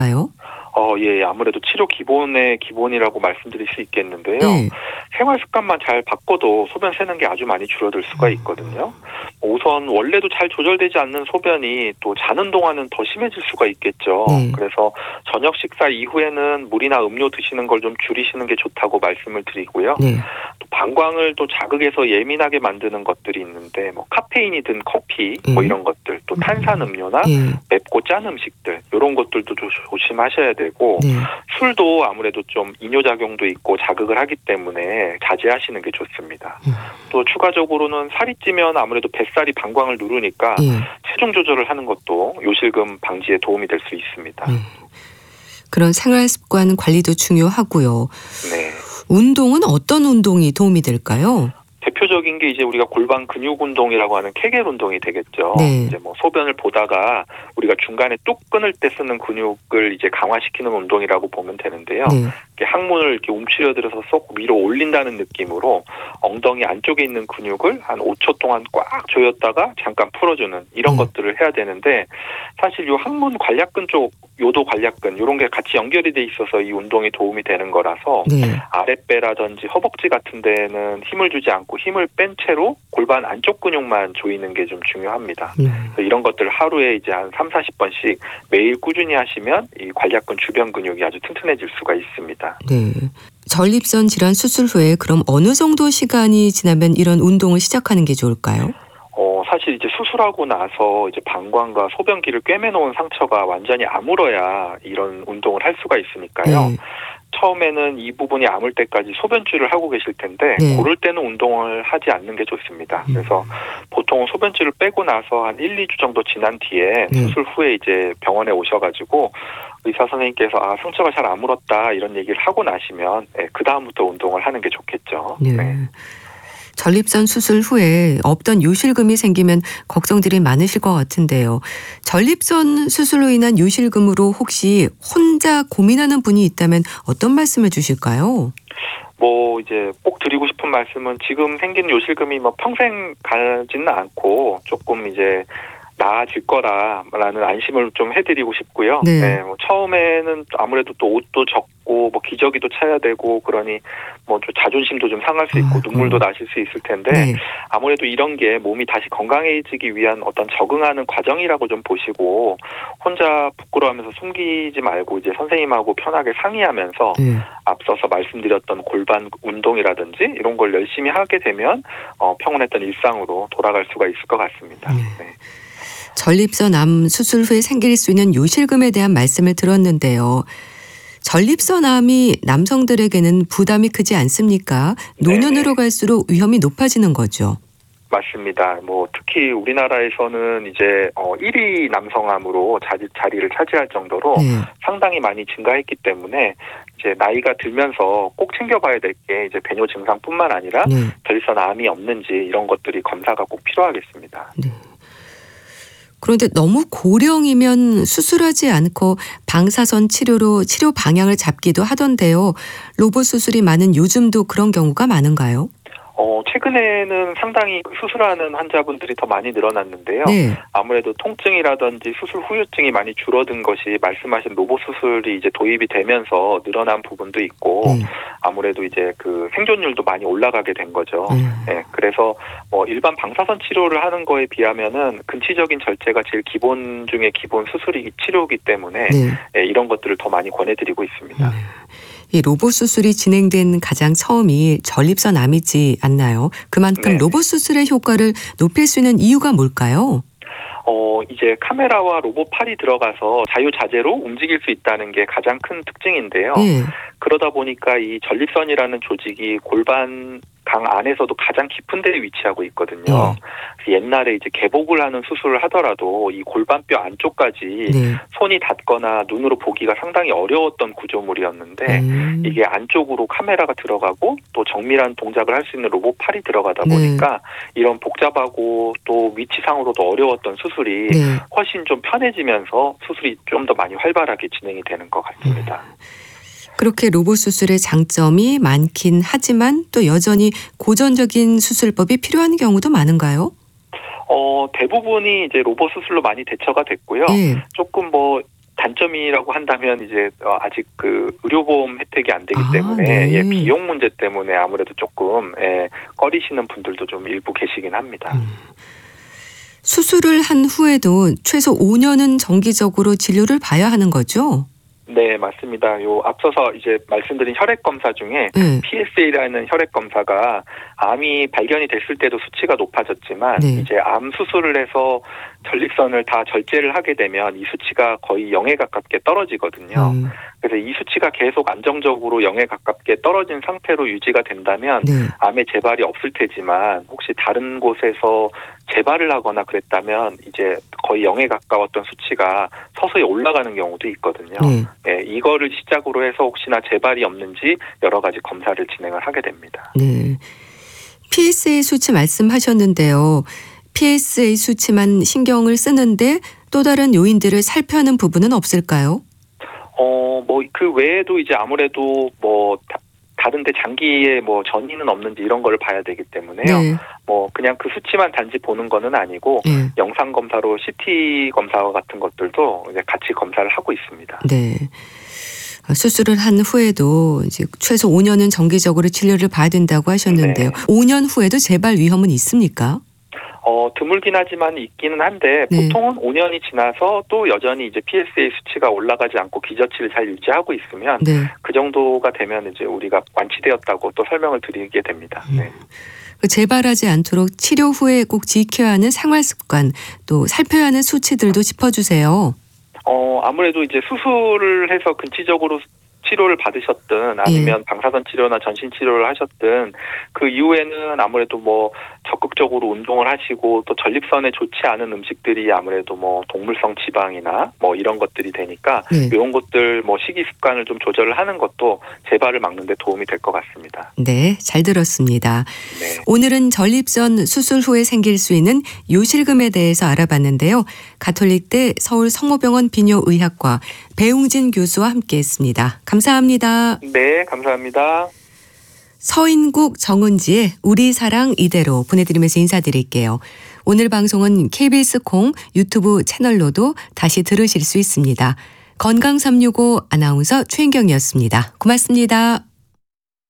예, 아무래도 치료 기본의 기본이라고 말씀드릴 수 있겠는데요. 네. 생활 습관만 잘 바꿔도 소변 새는 게 아주 많이 줄어들 수가 있거든요. 우선 원래도 잘 조절되지 않는 소변이 또 자는 동안은 더 심해질 수가 있겠죠. 네. 그래서 저녁 식사 이후에는 물이나 음료 드시는 걸 좀 줄이시는 게 좋다고 말씀을 드리고요. 네. 또 방광을 또 자극해서 예민하게 만드는 것들이 있는데 뭐 카페인이 든 커피 뭐 이런 것들, 또 탄산 음료나 네. 맵고 짠 음식들 이런 것들도 조심하셔야 되고 네. 술도 아무래도 좀 이뇨작용도 있고 자극을 하기 때문에 자제하시는 게 좋습니다. 또 추가적으로는 살이 찌면 아무래도 뱃살이 방광을 누르니까 예. 체중 조절을 하는 것도 요실금 방지에 도움이 될 수 있습니다. 그런 생활 습관 관리도 중요하고요. 네. 운동은 어떤 운동이 도움이 될까요? 대표적인 게 이제 우리가 골반 근육 운동이라고 하는 케겔 운동이 되겠죠. 네. 이제 뭐 소변을 보다가 우리가 중간에 뚝 끊을 때 쓰는 근육을 이제 강화시키는 운동이라고 보면 되는데요. 네. 이렇게 항문을 이렇게 움츠려들어서 쏙 위로 올린다는 느낌으로 엉덩이 안쪽에 있는 근육을 한 5초 동안 꽉 조였다가 잠깐 풀어주는 이런 것들을 해야 되는데, 사실 이 항문 관략근 쪽 요도 관략근 이런 게 같이 연결이 돼 있어서 이 운동이 도움이 되는 거라서 네. 아랫배라든지 허벅지 같은 데는 힘을 주지 않고 힘을 뺀 채로 골반 안쪽 근육만 조이는 게 좀 중요합니다. 그래서 이런 것들 하루에 이제 한 30-40번씩 매일 꾸준히 하시면 이 관략근 주변 근육이 아주 튼튼해질 수가 있습니다. 네. 전립선 질환 수술 후에 그럼 어느 정도 시간이 지나면 이런 운동을 시작하는 게 좋을까요? 사실 이제 수술하고 나서 이제 방광과 소변기를 꿰매놓은 상처가 완전히 아물어야 이런 운동을 할 수가 있으니까요. 네. 처음에는 이 부분이 아물 때까지 소변줄을 하고 계실 텐데 네. 그럴 때는 운동을 하지 않는 게 좋습니다. 그래서 보통 소변줄을 빼고 나서 한 1-2주 정도 지난 뒤에 수술 후에 이제 병원에 오셔가지고 의사 선생님께서 상처가 잘 아물었다 이런 얘기를 하고 나시면 그 다음부터 운동을 하는 게 좋겠죠. 네. 네. 전립선 수술 후에 없던 요실금이 생기면 걱정들이 많으실 것 같은데요. 전립선 수술로 인한 요실금으로 혹시 혼자 고민하는 분이 있다면 어떤 말씀을 주실까요? 이제 꼭 드리고 싶은 말씀은 지금 생긴 요실금이 평생 가지는 않고 조금 이제 나아질 거라는 안심을 좀 해드리고 싶고요. 네. 처음에는 아무래도 또 옷도 적고 기저귀도 차야 되고 그러니 좀 자존심도 좀 상할 수 있고 눈물도 나실 수 있을 텐데 네. 아무래도 이런 게 몸이 다시 건강해지기 위한 어떤 적응하는 과정이라고 좀 보시고 혼자 부끄러워하면서 숨기지 말고 이제 선생님하고 편하게 상의하면서 네. 앞서서 말씀드렸던 골반 운동이라든지 이런 걸 열심히 하게 되면 평온했던 일상으로 돌아갈 수가 있을 것 같습니다. 네. 전립선 암 수술 후에 생길 수 있는 요실금에 대한 말씀을 들었는데요. 전립선 암이 남성들에게는 부담이 크지 않습니까? 노년으로 갈수록 위험이 높아지는 거죠. 맞습니다. 특히 우리나라에서는 이제 1위 남성암으로 자리를 차지할 정도로 상당히 많이 증가했기 때문에 이제 나이가 들면서 꼭 챙겨봐야 될 게 이제 배뇨 증상뿐만 아니라 전립선 암이 없는지 이런 것들이 검사가 꼭 필요하겠습니다. 네. 그런데 너무 고령이면 수술하지 않고 방사선 치료로 치료 방향을 잡기도 하던데요. 로봇 수술이 많은 요즘도 그런 경우가 많은가요? 최근에는 상당히 수술하는 환자분들이 더 많이 늘어났는데요. 네. 아무래도 통증이라든지 수술 후유증이 많이 줄어든 것이 말씀하신 로봇 수술이 이제 도입이 되면서 늘어난 부분도 있고 아무래도 이제 그 생존율도 많이 올라가게 된 거죠. 네, 그래서 일반 방사선 치료를 하는 거에 비하면은 근치적인 절제가 제일 기본 중에 기본 치료이기 때문에 이런 것들을 더 많이 권해드리고 있습니다. 이 로봇 수술이 진행된 가장 처음이 전립선 암이지 않나요? 그만큼 로봇 수술의 효과를 높일 수 있는 이유가 뭘까요? 이제 카메라와 로봇 팔이 들어가서 자유자재로 움직일 수 있다는 게 가장 큰 특징인데요. 그러다 보니까 이 전립선이라는 조직이 골반 강 안에서도 가장 깊은 데에 위치하고 있거든요. 옛날에 이제 개복을 하는 수술을 하더라도 이 골반뼈 안쪽까지 손이 닿거나 눈으로 보기가 상당히 어려웠던 구조물이었는데 이게 안쪽으로 카메라가 들어가고 또 정밀한 동작을 할 수 있는 로봇 팔이 들어가다 보니까 이런 복잡하고 또 위치상으로도 어려웠던 수술이 훨씬 좀 편해지면서 수술이 좀 더 많이 활발하게 진행이 되는 것 같습니다. 그렇게 로봇 수술의 장점이 많긴 하지만 또 여전히 고전적인 수술법이 필요한 경우도 많은가요? 대부분이 이제 로봇 수술로 많이 대처가 됐고요. 조금 단점이라고 한다면 이제 아직 그 의료보험 혜택이 안 되기 때문에 네. 비용 문제 때문에 아무래도 조금 꺼리시는 분들도 좀 일부 계시긴 합니다. 수술을 한 후에도 최소 5년은 정기적으로 진료를 봐야 하는 거죠? 네, 맞습니다. 앞서서 이제 말씀드린 혈액 검사 중에 PSA라는 혈액 검사가 암이 발견이 됐을 때도 수치가 높아졌지만 이제 암 수술을 해서 전립선을 다 절제를 하게 되면 이 수치가 거의 0에 가깝게 떨어지거든요. 그래서 이 수치가 계속 안정적으로 0에 가깝게 떨어진 상태로 유지가 된다면 암의 재발이 없을 테지만 혹시 다른 곳에서 재발을 하거나 그랬다면 이제 거의 0에 가까웠던 수치가 서서히 올라가는 경우도 있거든요. 이거를 시작으로 해서 혹시나 재발이 없는지 여러 가지 검사를 진행을 하게 됩니다. 네. PSA 수치 말씀하셨는데요. PSA 수치만 신경을 쓰는데 또 다른 요인들을 살펴하는 부분은 없을까요? 그 외에도 이제 아무래도 다른데 장기에 전이는 없는지 이런 걸 봐야 되기 때문에요. 그냥 그 수치만 단지 보는 거는 아니고 영상 검사로 CT 검사와 같은 것들도 이제 같이 검사를 하고 있습니다. 네. 수술을 한 후에도 이제 최소 5년은 정기적으로 진료를 봐야 된다고 하셨는데요. 5년 후에도 재발 위험은 있습니까? 드물긴 하지만 있기는 한데 보통은 5년이 지나서 또 여전히 이제 PSA 수치가 올라가지 않고 기저치를 잘 유지하고 있으면 그 정도가 되면 이제 우리가 완치되었다고 또 설명을 드리게 됩니다. 재발하지 않도록 치료 후에 꼭 지켜야 하는 생활 습관 또 살펴야 하는 수치들도 짚어주세요. 아무래도 이제 수술을 해서 근치적으로 치료를 받으셨든 아니면 방사선 치료나 전신 치료를 하셨든 그 이후에는 아무래도 적극적으로 운동을 하시고 또 전립선에 좋지 않은 음식들이 아무래도 동물성 지방이나 이런 것들이 되니까 이런 것들 식이 습관을 좀 조절을 하는 것도 재발을 막는 데 도움이 될 것 같습니다. 네, 잘 들었습니다. 오늘은 전립선 수술 후에 생길 수 있는 요실금에 대해서 알아봤는데요. 가톨릭대 서울 성모병원 비뇨의학과 배웅진 교수와 함께했습니다. 감사합니다. 네, 감사합니다. 서인국 정은지의 우리 사랑 이대로 보내드리면서 인사드릴게요. 오늘 방송은 KBS 콩 유튜브 채널로도 다시 들으실 수 있습니다. 건강365 아나운서 최인경이었습니다. 고맙습니다.